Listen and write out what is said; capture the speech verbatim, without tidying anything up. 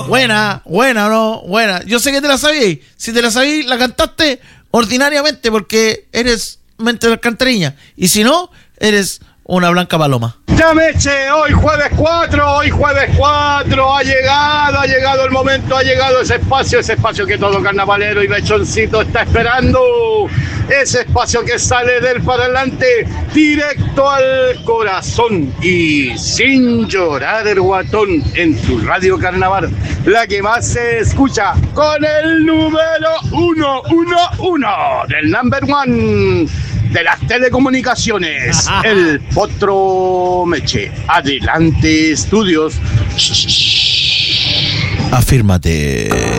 Buena, buena, ¿no? Buena. Yo sé que te la sabías. Si te la sabías, la cantaste ordinariamente porque eres mente de alcantariña. Y si no, eres una blanca paloma. Ya Meche, hoy jueves cuatro, hoy jueves cuatro, ha llegado, ha llegado el momento, ha llegado ese espacio, ese espacio que todo carnavalero y mechoncito está esperando, ese espacio que sale del para adelante, directo al corazón y sin llorar el guatón en tu radio carnaval, la que más se escucha con el número uno, uno, uno del number one de las telecomunicaciones, el Potro Meche. Adelante, estudios. Afírmate.